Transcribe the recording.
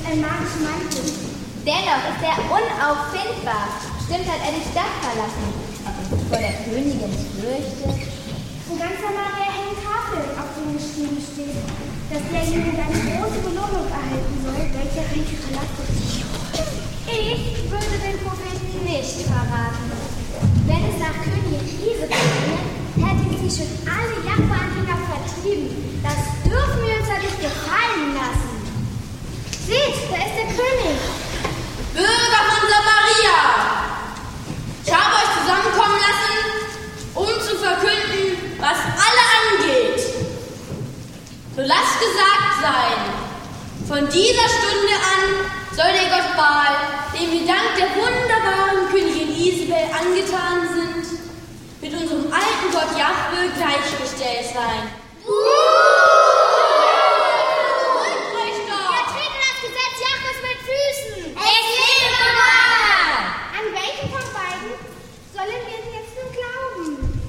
ein magischer Mantel. Dennoch ist er unauffindbar. Stimmt, hat er die Stadt verlassen. Ob er sich vor der Königin fürchtet? In ganz Samaria hängen Tafeln, auf denen geschrieben steht, dass derjenige eine große Belohnung erhalten soll, welcher reiche verlassen. Ich würde den Propheten nicht verraten. Wenn es nach Königin Isabel ginge, hätten sie schon alle Jahwe-Anhänger vertrieben. Das dürfen wir uns ja nicht gefallen lassen. Seht, da ist der König. Bürger von Samaria, ich habe euch zusammenkommen lassen, um zu verkünden, was alle angeht. So lasst gesagt sein, von dieser Stunde an soll der Gott Baal, dem wir dank der wunderbaren Königin Isabel angetan sind, mit unserem alten Gott Jahwe gleichgestellt sein.